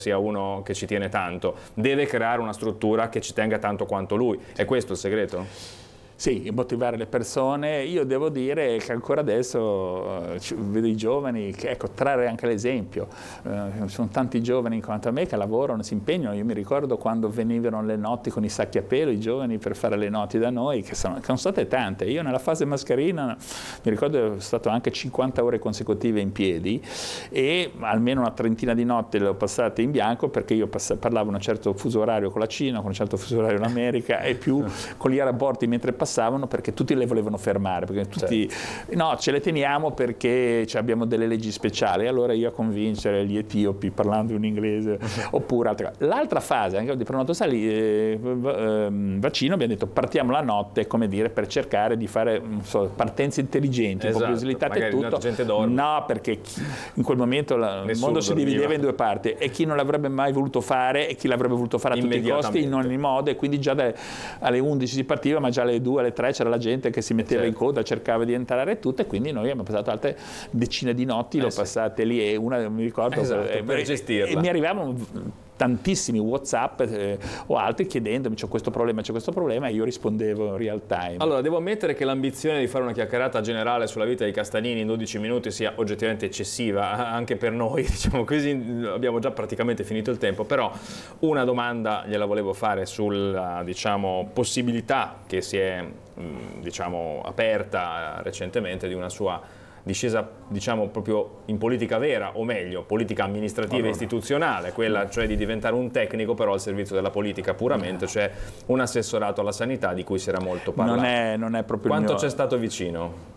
sia uno che ci tiene tanto, deve creare una struttura che ci tenga tanto quanto lui. È questo il segreto? Sì, motivare le persone. Io devo dire che ancora adesso vedo i giovani, trarre anche l'esempio. Sono tanti giovani quanto a me che lavorano, si impegnano. Io mi ricordo quando venivano le notti con i sacchi a pelo, i giovani per fare le notti da noi, che sono state tante. Io nella fase mascherina mi ricordo che sono stato anche 50 ore consecutive in piedi e almeno una trentina di notti le ho passate in bianco, perché io parlavo un certo fuso orario con la Cina, con un certo fuso orario in America e più con gli araborti mentre passavano, perché tutti le volevano fermare, perché tutti no, ce le teniamo perché abbiamo delle leggi speciali, allora io a convincere gli etiopi parlando in inglese oppure altre. L'altra fase anche di prenoto vaccino abbiamo detto partiamo la notte, come dire, per cercare di fare partenze intelligenti, un po' più slittate e tutto. No, perché in quel momento il mondo si divideva in due parti, e chi non l'avrebbe mai voluto fare e chi l'avrebbe voluto fare a tutti i costi in ogni modo, e quindi già alle 11 si partiva, ma già alle 2, alle 3 c'era la gente che si metteva in coda, cercava di entrare e tutto, e quindi noi abbiamo passato altre decine di notti, l'ho passate lì, e una mi ricordo per gestirla. E mi arrivavano tantissimi WhatsApp o altri chiedendomi c'è questo problema, e io rispondevo in real time. Allora, devo ammettere che l'ambizione di fare una chiacchierata generale sulla vita di Castanini in 12 minuti sia oggettivamente eccessiva, anche per noi, diciamo così, abbiamo già praticamente finito il tempo, però una domanda gliela volevo fare sulla, diciamo, possibilità che si è, diciamo, aperta recentemente di una sua discesa, diciamo, proprio in politica vera, o meglio, politica amministrativa e istituzionale, quella cioè di diventare un tecnico però al servizio della politica puramente, cioè un assessorato alla sanità di cui si era molto parlato. Non è proprio Quanto c'è stato vicino?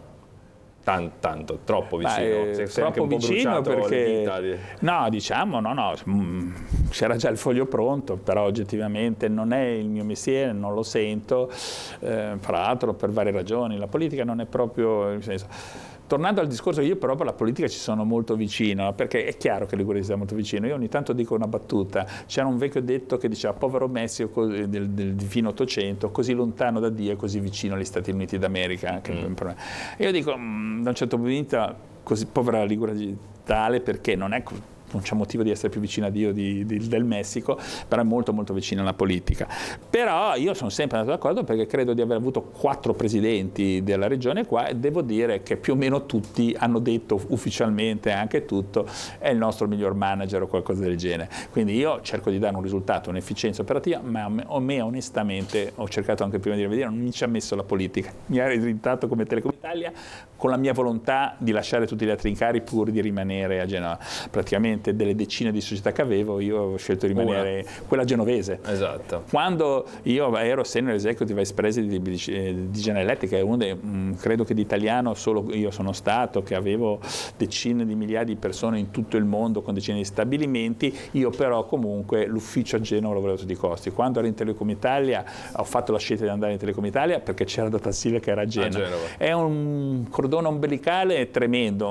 Tanto, troppo vicino. Troppo vicino perché no, diciamo, no, c'era già il foglio pronto, però oggettivamente non è il mio mestiere, non lo sento, tra l'altro per varie ragioni. La politica non è proprio, nel senso. Tornando al discorso, io però per la politica ci sono molto vicino, perché è chiaro che Liguria sia molto vicino. Io ogni tanto dico una battuta, c'era un vecchio detto che diceva povero Messico del fine Ottocento, così lontano da Dio e così vicino agli Stati Uniti d'America. E io dico, da un certo punto di vista, così povera la Liguria tale, perché non c'è motivo di essere più vicino a Dio del Messico, però è molto molto vicino alla politica. Però io sono sempre andato d'accordo, perché credo di aver avuto 4 presidenti della regione qua, e devo dire che più o meno tutti hanno detto ufficialmente anche tutto, è il nostro miglior manager o qualcosa del genere. Quindi io cerco di dare un risultato, un'efficienza operativa, ma a me onestamente, ho cercato anche prima di vedere, non mi ci ha messo la politica, mi ha rientrato come Telecom Italia con la mia volontà di lasciare tutti gli altri incarichi pur di rimanere a Genova. Praticamente delle decine di società che avevo, io ho scelto di rimanere quella genovese. Esatto. Quando io ero senior executive vice president di General Electric, credo che di italiano solo io sono stato, che avevo decine di migliaia di persone in tutto il mondo con decine di stabilimenti, io però comunque l'ufficio a Genova lo volevo a tutti i costi. Quando ero in Telecom Italia ho fatto la scelta di andare in Telecom Italia perché c'era Data Silva che era a Genova. È un cordone ombelicale tremendo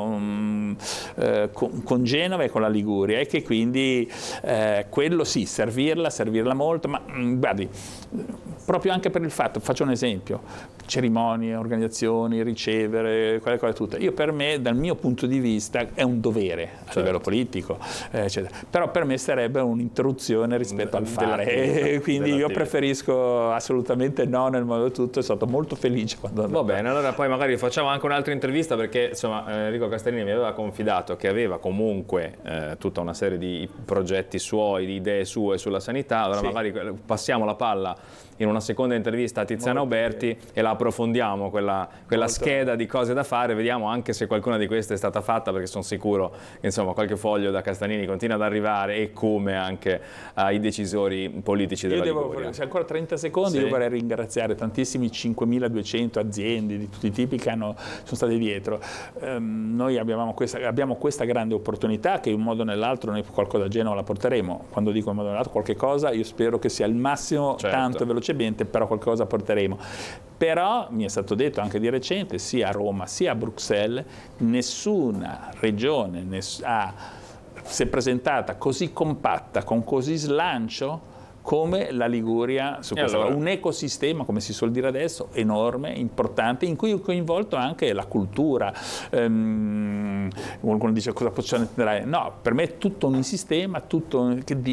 con Genova e con la Liguria, e che quindi quello sì, servirla molto, ma guardi, proprio anche per il fatto, faccio un esempio, cerimonie, organizzazioni, ricevere, quelle cose tutte. Io, per me, dal mio punto di vista, è un dovere a livello politico, eccetera. Però per me sarebbe un'interruzione rispetto al fare, quindi io preferisco assolutamente no nel modo tutto. È stato molto felice quando va bene, allora poi magari facciamo anche un'altra intervista, perché insomma Enrico Castanini mi aveva confidato che aveva comunque tutta una serie di progetti suoi, di idee sue sulla sanità. Allora magari passiamo la palla in una seconda intervista a Tiziana Uberti e la approfondiamo, quella scheda di cose da fare, vediamo anche se qualcuna di queste è stata fatta, perché sono sicuro che insomma qualche foglio da Castanini continua ad arrivare, e come anche ai decisori politici della Liguria. Se ancora 30 secondi, io vorrei ringraziare tantissimi 5.200 aziende di tutti i tipi che sono state dietro. Noi abbiamo questa grande opportunità, che in un modo o nell'altro noi qualcosa a Genova la porteremo. Quando dico in un modo o nell'altro qualche cosa, io spero che sia il massimo, tanto velocemente, però qualcosa porteremo. Però mi è stato detto anche di recente, sia a Roma sia a Bruxelles, nessuna regione si è presentata così compatta, con così slancio, come la Liguria su questo. Allora? Un ecosistema, come si suol dire adesso, enorme, importante, in cui è coinvolto anche la cultura. Qualcuno dice cosa possiamo intendere? No, per me è tutto un sistema, tutto che